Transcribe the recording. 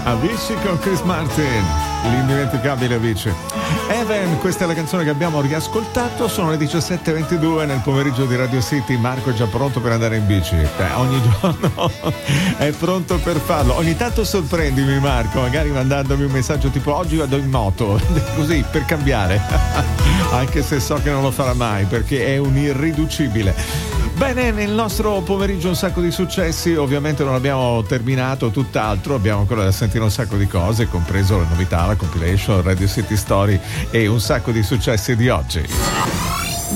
Avicii con Chris Martin, l'indimenticabile Avicii. Even, questa è la canzone che abbiamo riascoltato. Sono le 17:22 nel pomeriggio di Radio City. Marco è già pronto per andare in bici. Ogni giorno è pronto per farlo. Ogni tanto sorprendimi, Marco, magari mandandomi un messaggio tipo oggi vado in moto, così per cambiare. Anche se so che non lo farà mai perché è un irriducibile. Bene, nel nostro pomeriggio un sacco di successi. Ovviamente non abbiamo terminato tutt'altro, abbiamo ancora da sentire un sacco di cose, compreso le novità, la compilation, Radio City Story e un sacco di successi di oggi.